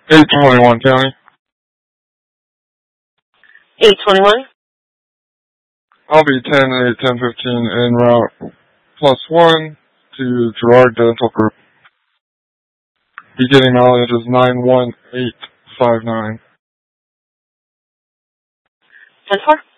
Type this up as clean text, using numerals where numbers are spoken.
821 County. 821. I'll be 10-8-10-15 en route +1 to Gerard Dental Group. Beginning mileage is 91859. 10-4.